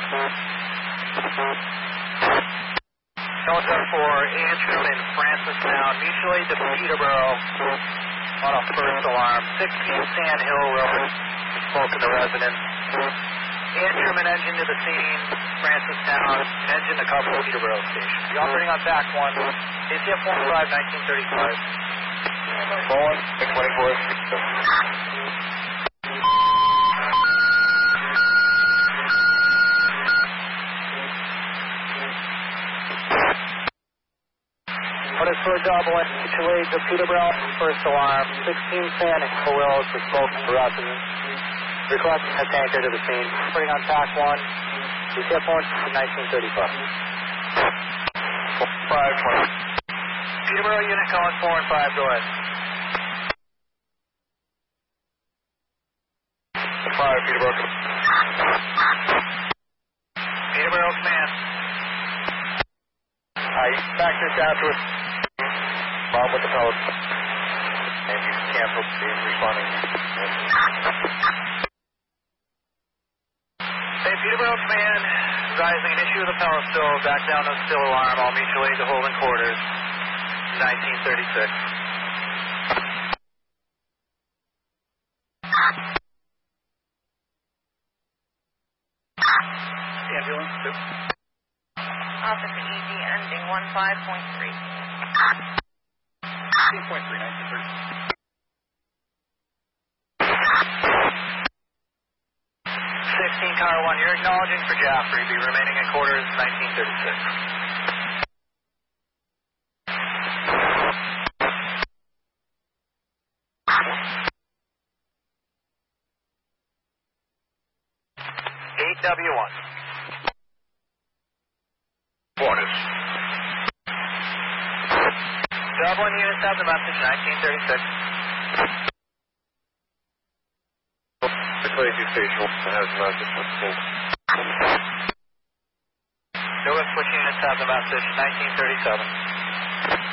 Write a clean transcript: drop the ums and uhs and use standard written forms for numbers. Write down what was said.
Delta for Antrim and Francistown, mutually to Peterborough on a first alarm. 16 Sand Hill Road, spoke to the residents. Antrim and engine to the scene, Francistown, engine to cover Peterborough Station. The operating on TAC 1, ACF 15, 1935. Phone, 624. What is for double mutually to Peterborough, first alarm. 16 Sand Hill Road, spoke to the residents. Requesting a tanker to the scene. Operating on TAC 1, ACF 1935. 520. Peterborough unit calling 4 and 5, go ahead. 5, Peterborough. Peterborough command. Back to Southwood. Bob with the power. And you canceled the responding. Hey, Peterborough command, advising an issue of the power stove, back down to still alarm, all mutual aid to holding quarters, 1936. Ambulance, Officer EG ending 15.3. 1930. 16 Car 1, you're acknowledging for Jaffrey, be remaining in quarters, 1936. W1. Quarters. Dublin units have the message, 1936. The Crazy Station has a message. Nova switch units have the message, 1937.